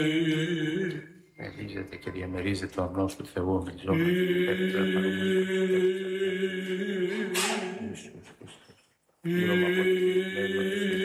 Ελίζεται και διαμερίζεται ο νόμος του Θεού με ζώμα. Γύρω από